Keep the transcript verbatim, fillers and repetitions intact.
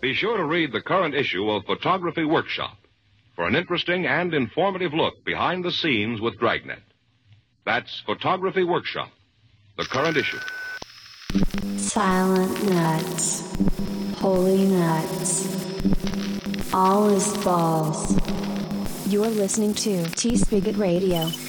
Be sure to read the current issue of Photography Workshop for an interesting and informative look behind the scenes with Dragnet. That's Photography Workshop, the current issue. Silent nuts. Holy nuts. All is balls. You're listening to T-Spigot Radio.